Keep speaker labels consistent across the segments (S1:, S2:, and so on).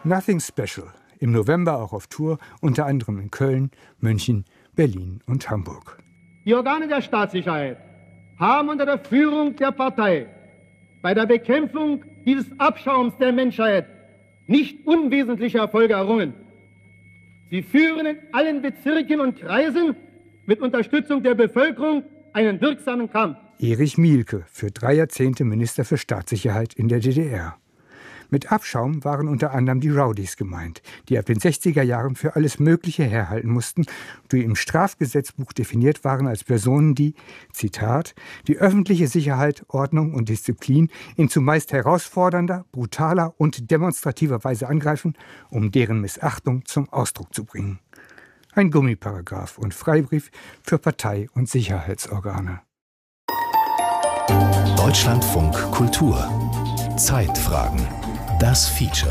S1: Nothing Special. Im November auch auf Tour, unter anderem in Köln, München, Berlin und Hamburg.
S2: Die Organe der Staatssicherheit haben unter der Führung der Partei bei der Bekämpfung dieses Abschaums der Menschheit nicht unwesentliche Erfolge errungen. Sie führen in allen Bezirken und Kreisen mit Unterstützung der Bevölkerung einen wirksamen Kampf.
S1: Erich Mielke, für 3 Jahrzehnte Minister für Staatssicherheit in der DDR. Mit Abschaum waren unter anderem die Rowdies gemeint, die ab den 60er Jahren für alles Mögliche herhalten mussten, die im Strafgesetzbuch definiert waren als Personen, die, Zitat, die öffentliche Sicherheit, Ordnung und Disziplin in zumeist herausfordernder, brutaler und demonstrativer Weise angreifen, um deren Missachtung zum Ausdruck zu bringen. Ein Gummiparagraph und Freibrief für Partei- und Sicherheitsorgane.
S3: Deutschlandfunk Kultur. Zeitfragen. Das Feature.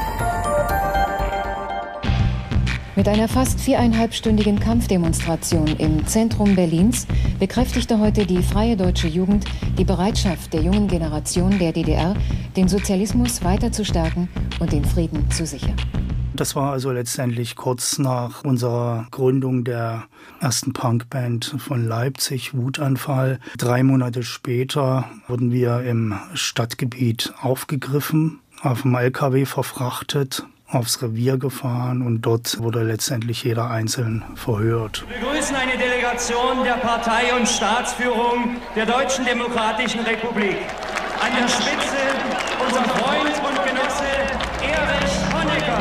S4: Mit einer fast 4,5-stündigen Kampfdemonstration im Zentrum Berlins bekräftigte heute die Freie Deutsche Jugend die Bereitschaft der jungen Generation der DDR, den Sozialismus weiter zu stärken und den Frieden zu sichern.
S5: Das war also letztendlich kurz nach unserer Gründung der ersten Punkband von Leipzig, Wutanfall. 3 Monate später wurden wir im Stadtgebiet aufgegriffen, auf dem LKW verfrachtet, aufs Revier gefahren und dort wurde letztendlich jeder einzeln verhört.
S6: Wir begrüßen eine Delegation der Partei- und Staatsführung der Deutschen Demokratischen Republik. An der Spitze unser Freund und Genosse Erich Honecker.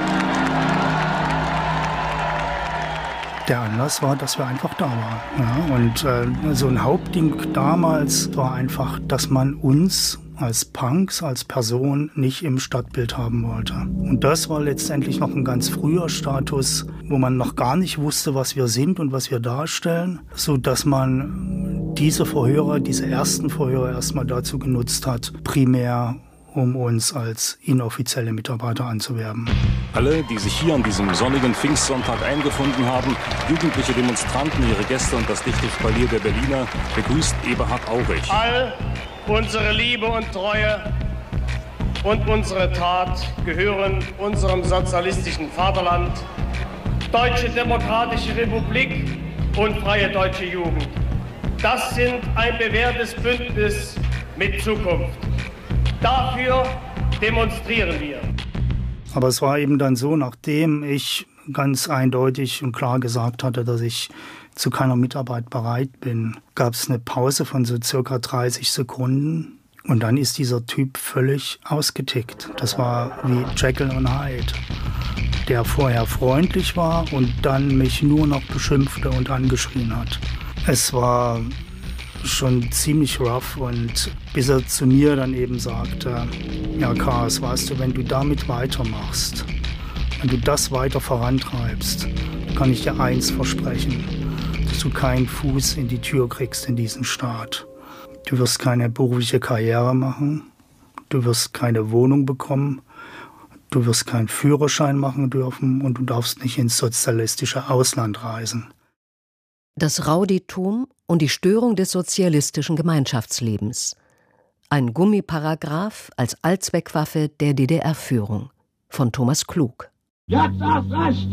S5: Der Anlass war, dass wir einfach da waren. Ja, und so ein Hauptding damals war einfach, dass man uns als Punks, als Person nicht im Stadtbild haben wollte. Und das war letztendlich noch ein ganz früher Status, wo man noch gar nicht wusste, was wir sind und was wir darstellen, so dass man diese Verhöre, diese ersten Verhöre erstmal dazu genutzt hat, primär um uns als inoffizielle Mitarbeiter anzuwerben.
S7: Alle, die sich hier an diesem sonnigen Pfingstsonntag eingefunden haben, jugendliche Demonstranten, ihre Gäste und das dichte Spalier der Berliner, begrüßt Eberhard Aurich.
S8: All unsere Liebe und Treue und unsere Tat gehören unserem sozialistischen Vaterland, Deutsche Demokratische Republik und Freie Deutsche Jugend. Das sind ein bewährtes Bündnis mit Zukunft. Dafür demonstrieren wir.
S5: Aber es war eben dann so, nachdem ich ganz eindeutig und klar gesagt hatte, dass ich zu keiner Mitarbeit bereit bin, gab es eine Pause von so circa 30 Sekunden und dann ist dieser Typ völlig ausgetickt. Das war wie Jekyll und Hyde, der vorher freundlich war und dann mich nur noch beschimpfte und angeschrien hat. Es war schon ziemlich rough und bis er zu mir dann eben sagte, ja Kars, weißt du, wenn du damit weitermachst, wenn du das weiter vorantreibst, kann ich dir eins versprechen, dass du keinen Fuß in die Tür kriegst in diesen Staat. Du wirst keine berufliche Karriere machen, du wirst keine Wohnung bekommen, du wirst keinen Führerschein machen dürfen und du darfst nicht ins sozialistische Ausland reisen.
S9: Das Rowdytum und die Störung des sozialistischen Gemeinschaftslebens. Ein Gummiparagraph als Allzweckwaffe der DDR-Führung von Thomas Klug.
S10: Jetzt erst recht!